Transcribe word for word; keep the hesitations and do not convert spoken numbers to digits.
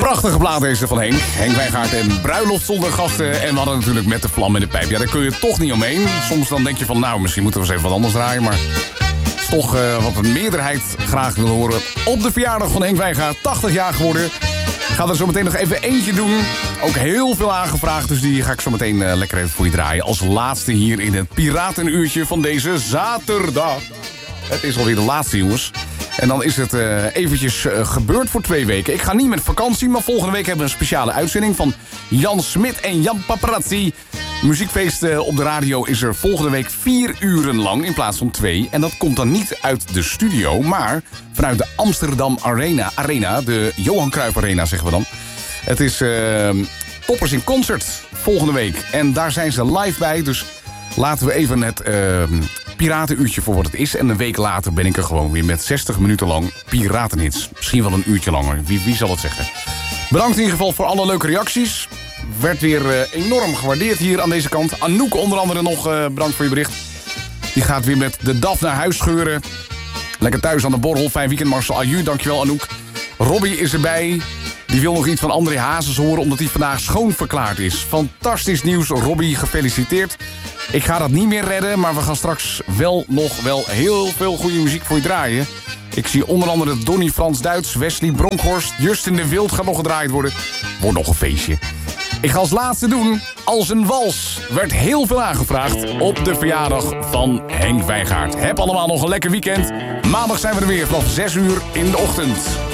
Prachtige plaat deze van Henk. Henk Wijngaard en Bruiloft zonder gasten. En we hadden natuurlijk Met de Vlam in de Pijp. Ja, daar kun je toch niet omheen. Soms dan denk je van, nou, misschien moeten we eens even wat anders draaien. Maar het is toch uh, wat een meerderheid graag wil horen. Op de verjaardag van Henk Wijngaard, tachtig jaar geworden. Ik ga er zo meteen nog even eentje doen. Ook heel veel aangevraagd, dus die ga ik zo meteen uh, lekker even voor je draaien. Als laatste hier in het Piratenuurtje van deze zaterdag. Het is alweer de laatste, jongens. En dan is het uh, eventjes uh, gebeurd voor twee weken. Ik ga niet met vakantie, maar volgende week hebben we een speciale uitzending van Jan Smit en Jan Paparazzi. Muziekfeest uh, op de radio is er volgende week vier uren lang in plaats van twee. En dat komt dan niet uit de studio, maar vanuit de Amsterdam Arena. Arena, de Johan Cruijff Arena zeggen we dan. Het is uh, Toppers in Concert volgende week. En daar zijn ze live bij, dus laten we even het Uh, Piratenuurtje voor wat het is. En een week later ben ik er gewoon weer met zestig minuten lang Piratenhits. Misschien wel een uurtje langer. Wie, wie zal het zeggen? Bedankt in ieder geval voor alle leuke reacties. Werd weer uh, enorm gewaardeerd hier aan deze kant. Anouk onder andere nog, uh, bedankt voor je bericht. Die gaat weer met de D A F naar huis scheuren. Lekker thuis aan de borrel. Fijn weekend Marcel Aju. Dankjewel Anouk. Robbie is erbij. Die wil nog iets van André Hazes horen omdat hij vandaag schoon verklaard is. Fantastisch nieuws. Robbie, gefeliciteerd. Ik ga dat niet meer redden, maar we gaan straks wel nog wel heel veel goede muziek voor je draaien. Ik zie onder andere Donny Frans Duits, Wesley Bronkhorst, Justin de Wild gaat nog gedraaid worden. Wordt nog een feestje. Ik ga als laatste doen, Als een Wals. Werd heel veel aangevraagd op de verjaardag van Henk Wijngaard. Heb allemaal nog een lekker weekend. Maandag zijn we er weer vanaf zes uur in de ochtend.